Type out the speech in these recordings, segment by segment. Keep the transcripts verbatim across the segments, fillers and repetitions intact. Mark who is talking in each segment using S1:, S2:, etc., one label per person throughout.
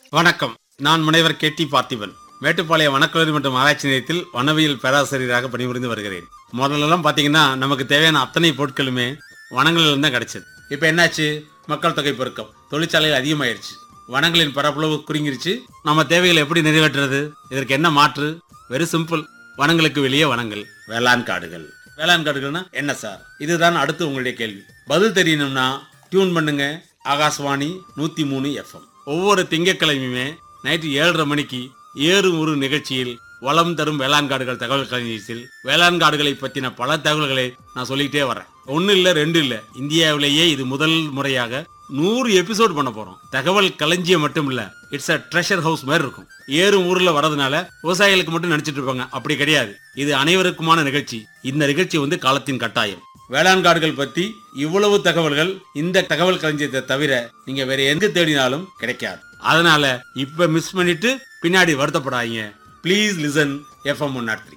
S1: வணக்கம். நான் முனைவர் கே டி பார்த்திபன். மேட்டுப்பாளையம் வனக்கல்லூரி மற்றும் ஆராய்ச்சி நிலையத்தில் வனவியல் பேராசிரியராக பணிபுரிந்து வருகிறேன். முதல்லலாம் பாத்தீங்கன்னா நமக்கு தேவையான அத்தனை பொருட்களுமே வனங்களில் தான் கிடைச்சது. இப்ப என்னாச்சு? மக்கள் தொகை பெருக்கம், தொழிற்சாலைகள் அதிகமாயிருச்சு, வனங்களின் பரப்பளவு குறுங்கிருச்சு. நம்ம தேவைகளை எப்படி நிறைவேற்றுறது? இதற்கு என்ன மாற்று? Very simple. வனங்களுக்கு வெளியே வனங்கள், வேளாண் காடுகள். வேளாண் காடுகள்னா என்ன சார்? இதுதான் அடுத்து உங்களுடைய கேள்வி. பதில் தெரியணும்னா டியூன் பண்ணுங்க ஆகாஷ்வாணி நூத்தி மூணு எஃப்எம். ஒவ்வொரு திங்கட்கிழமையுமே நைட்டு ஏழரை மணிக்கு ஏறு ஒரு நிகழ்ச்சியில் வளம் தரும் வேளாண் காடுகள் தகவல் களஞ்சியத்தில் வேளாண் காடுகளை பற்றின பல தகவல்களை நான் சொல்லிக்கிட்டே வரேன். ஒன்னு இல்ல ரெண்டு இல்ல, இந்தியாவிலேயே இது முதல் முறையாக நூறு எபிசோட் பண்ண போறோம். தகவல் களஞ்சியம் மட்டும் இல்ல, இட்ஸ் அ ட்ரெஷர் ஹவுஸ் மாதிரி இருக்கும். ஏறும் ஊர்ல வரதுனால விவசாயிகளுக்கு மட்டும் நினைச்சிட்டு இருப்பாங்க, அப்படி கிடையாது. இது அனைவருக்குமான நிகழ்ச்சி. இந்த நிகழ்ச்சி வந்து காலத்தின் கட்டாயம். வேளாண் காடுகள் பத்தி இவ்வளவு தகவல்கள் இந்த தகவல் களஞ்சியத்தை தவிர நீங்க வேற எங்க தேடினாலும் கிடைக்காது. அதனால இப்ப மிஸ் பண்ணிட்டு பின்னாடி வருத்தப்படாதீங்க. Please listen FM one not three.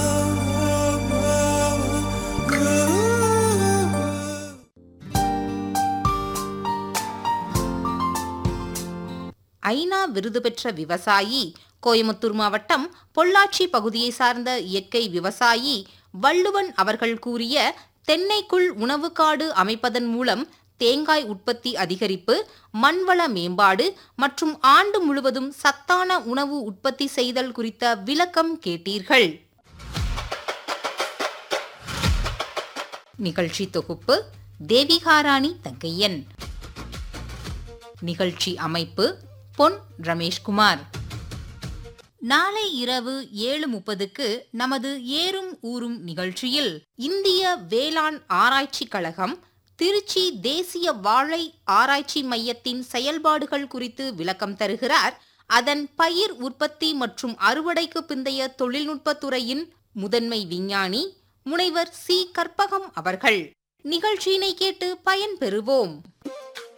S2: ஐநா விருது பெற்ற விவசாயி, கோயமுத்தூர் மாவட்டம் பொள்ளாச்சி பகுதியை சார்ந்த இயற்கை விவசாயி வள்ளுவன் அவர்கள் கூறிய தென்னைக்குள் உணவுக்காடு அமைப்பதன் மூலம் தேங்காய் உற்பத்தி அதிகரிப்பு, மண்வள மேம்பாடு மற்றும் ஆண்டு முழுவதும் சத்தான உணவு உற்பத்தி செய்தல் குறித்த விளக்கம் கேட்டீர்கள். நிகழ்ச்சி தொகுப்பு தேவிகாராணி தங்கையன். நிகழ்ச்சி அமைப்பு பொன் ரமேஷ்குமார். நாளை இரவு ஏழு முப்பதுக்கு நமது ஏறும் ஊரும் நிகழ்ச்சியில் இந்திய வேளாண் ஆராய்ச்சி கழகம் திருச்சி தேசிய வாழை ஆராய்ச்சி மையத்தின் செயல்பாடுகள் குறித்து விளக்கம் தருகிறார் அதன் பயிர் உற்பத்தி மற்றும் அறுவடைக்கு பிந்தைய தொழில்நுட்பத் துறையின் முதன்மை விஞ்ஞானி முனைவர் சி கற்பகம் அவர்கள். நிகழ்ச்சியினை கேட்டு பயன்பெறுவோம்.